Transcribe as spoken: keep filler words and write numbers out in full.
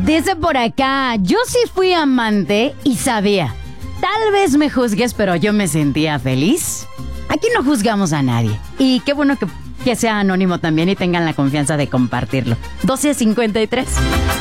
Dice por acá, yo sí fui amante y sabía. Tal vez me juzgues, pero yo me sentía feliz. Aquí no juzgamos a nadie. Y qué bueno que, que sea anónimo también y tengan la confianza de compartirlo. doce cincuenta y tres.